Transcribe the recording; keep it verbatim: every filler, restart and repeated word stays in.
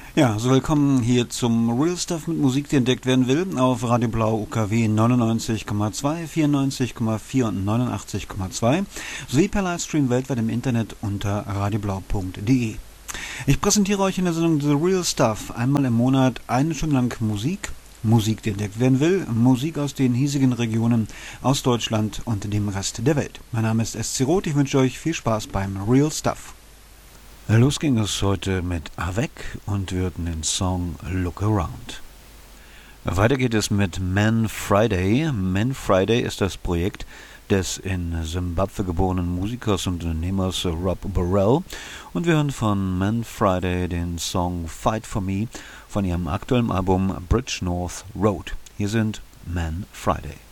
Ja, so willkommen hier zum Real Stuff mit Musik, die entdeckt werden will, auf Radio Blau U K W neunundneunzig Komma zwei, vierundneunzig Komma vier und neunundachtzig Komma zwei sowie per Livestream weltweit im Internet unter radioblau punkt de. Ich präsentiere euch in der Sendung The Real Stuff einmal im Monat eine Stunde lang Musik, Musik, die entdeckt werden will, Musik aus den hiesigen Regionen, aus Deutschland und dem Rest der Welt. Mein Name ist S C Roth, ich wünsche euch viel Spaß beim Real Stuff. Los ging es heute mit Avec und wir hörten den Song Look Around. Weiter geht es mit Man Friday. Man Friday ist das Projekt des in Simbabwe geborenen Musikers und Unternehmers Rob Burrell und wir hören von Man Friday den Song Fight For Me von ihrem aktuellen Album Bridge North Road. Hier sind Man Friday.